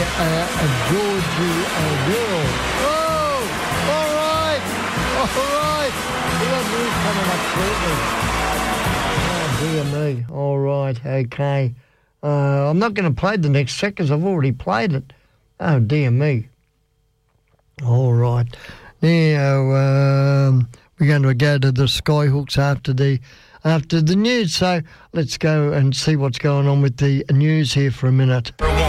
Georgie O'Neill. Oh, all right. We got news coming up shortly. Oh, dear me. All right, okay. I'm not going to play the next track because I've already played it. Oh, dear me. All right. Now, we're going to go to the Skyhooks after the news. So let's go and see what's going on with the news here for a minute.